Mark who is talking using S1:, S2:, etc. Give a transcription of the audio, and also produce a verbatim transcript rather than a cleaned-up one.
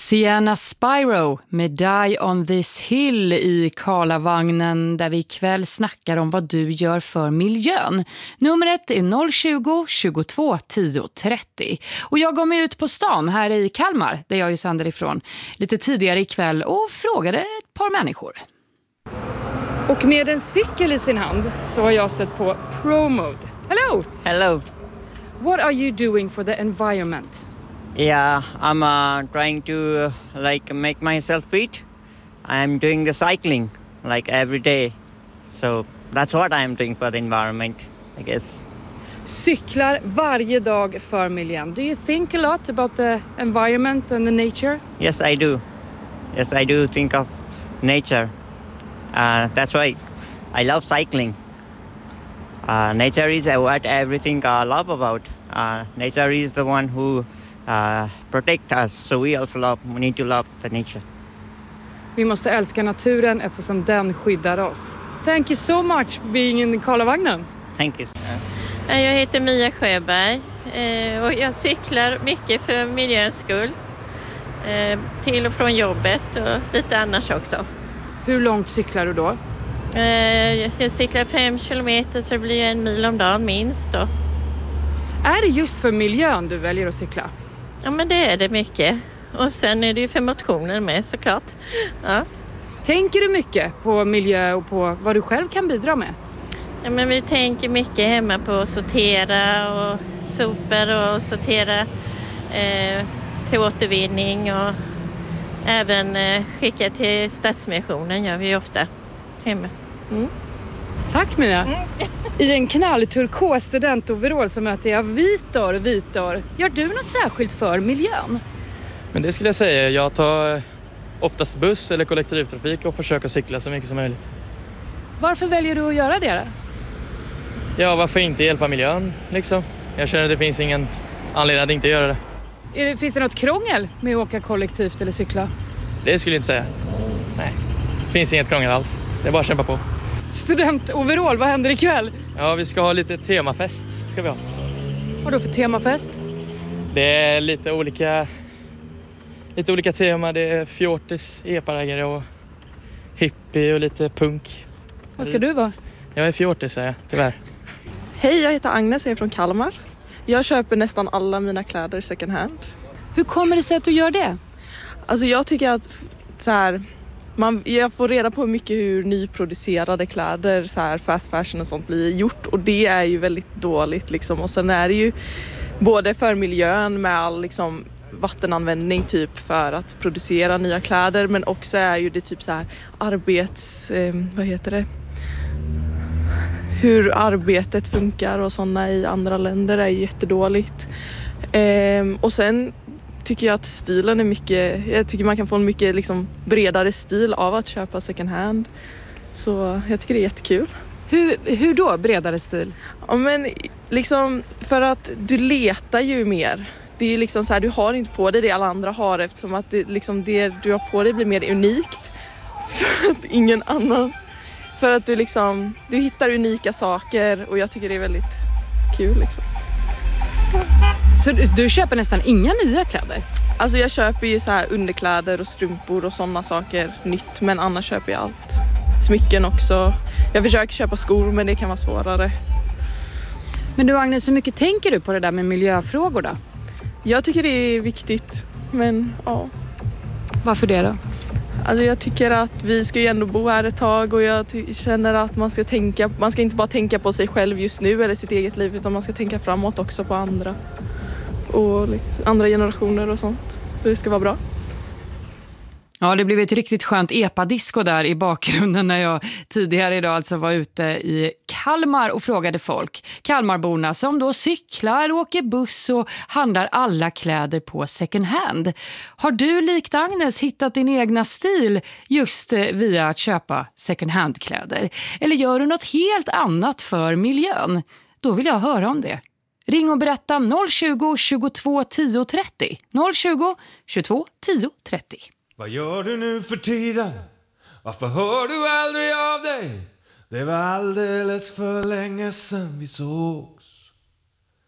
S1: Sienna Spyro med Die on this hill i Karlavagnen, där vi ikväll snackar om vad du gör för miljön. Numret är noll tjugo, tjugotvå, tio, trettio. Och jag går mig ut på stan här i Kalmar, där jag ju sänder ifrån, lite tidigare ikväll och frågade ett par människor. Och med en cykel i sin hand så har jag stött på ProMode. Hello!
S2: Hello.
S1: What are you doing for the environment?
S2: Yeah, I'm uh, trying to uh, like make myself fit. I'm doing the cycling like every day. So that's what I'm doing for the environment, I guess.
S1: Cyklar varje dag för miljön. Do you think a lot about the environment and the nature?
S2: Yes, I do. Yes, I do think of nature. Uh, that's why I love cycling. Uh, nature is what everything I love about. Uh, nature is the one who uh, protect us, so we also love, we need to love the nature.
S1: Vi måste älska naturen eftersom den skyddar oss. Thank you so much for being in Karlavagnen.
S2: Thank you.
S3: Jag heter Mia Sjöberg och jag cyklar mycket för miljöns skull. Till och från jobbet och lite annars också.
S1: Hur långt cyklar du då?
S3: Jag cyklar fem kilometer, så det blir en mil om dagen minst då.
S1: Är det just för miljön du väljer att cykla?
S3: Ja, men det är det mycket. Och sen är det ju för motionen med, såklart. Ja.
S1: Tänker du mycket på miljö och på vad du själv kan bidra med?
S3: Ja, men vi tänker mycket hemma på att sortera och sopor och sortera eh, till återvinning och även eh, skicka till Stadsmissionen gör vi ofta hemma. Mm.
S1: Tack Mia.
S3: Mm.
S1: I en knallturkos studentoverall så möter jag Vitor. Vitor, gör du något särskilt för miljön?
S4: Men det skulle jag säga. Jag tar oftast buss eller kollektivtrafik och försöker cykla så mycket som möjligt.
S1: Varför väljer du att göra det då?
S4: Ja, varför inte hjälpa miljön liksom? Jag känner att det finns ingen anledning att inte göra det.
S1: Är det finns det något krångel med att åka kollektivt eller cykla?
S4: Det skulle jag inte säga. Nej, det finns inget krångel alls. Det är bara att kämpa på.
S1: Studentoverall, vad händer ikväll?
S4: Ja, vi ska ha lite temafest, ska vi ha.
S1: Vad då för temafest?
S4: Det är lite olika lite olika tema. Det är fjortis, eparägare och hippie och lite punk.
S1: Vad ska du vara?
S4: Jag är fjortis, säger jag, tyvärr.
S5: Hej, jag heter Agnes och jag är från Kalmar. Jag köper nästan alla mina kläder second hand.
S1: Hur kommer det sig att du gör det?
S5: Alltså jag tycker att så här, man, jag får reda på mycket hur nyproducerade kläder, så här fast fashion och sånt blir gjort. Och det är ju väldigt dåligt liksom. Och sen är det ju både för miljön med all liksom vattenanvändning typ för att producera nya kläder. Men också är ju det typ så här arbets... Eh, vad heter det? Hur arbetet funkar och sådana i andra länder är ju jättedåligt. Ehm, och sen tycker jag att stilen är mycket... Jag tycker man kan få en mycket liksom bredare stil av att köpa second hand. Så jag tycker det är jättekul.
S1: Hur, hur då bredare stil?
S5: Ja, men liksom för att du letar ju mer. Det är ju liksom så här, du har inte på dig det alla andra har, eftersom att det, liksom det du har på dig blir mer unikt. För att ingen annan... För att du liksom, du hittar unika saker och jag tycker det är väldigt kul liksom.
S1: Så du, du köper nästan inga nya kläder?
S5: Alltså jag köper ju så här underkläder och strumpor och sådana saker nytt, men annars köper jag allt. Smycken också. Jag försöker köpa skor, men det kan vara svårare.
S1: Men du Agnes, hur mycket tänker du på det där med miljöfrågor då?
S5: Jag tycker det är viktigt, men ja.
S1: Varför det då?
S5: Alltså jag tycker att vi ska ju ändå bo här ett tag och jag ty- känner att man ska tänka, man ska inte bara tänka på sig själv just nu eller sitt eget liv, utan man ska tänka framåt också på andra och liksom, andra generationer och sånt. Så det ska vara bra.
S1: Ja, det blev ett riktigt skönt epadisco där i bakgrunden när jag tidigare idag alltså var ute i Kalmar och frågade folk. Kalmarborna som då cyklar, åker buss och handlar alla kläder på second hand. Har du likt Agnes hittat din egna stil just via att köpa second hand-kläder? Eller gör du något helt annat för miljön? Då vill jag höra om det. Ring och berätta noll tjugo, tjugotvå, tio, trettio. noll tjugo, tjugotvå, tio, trettio.
S6: Vad gör du nu för tiden? Varför hör du aldrig av dig? Det var alldeles för länge sedan vi såg.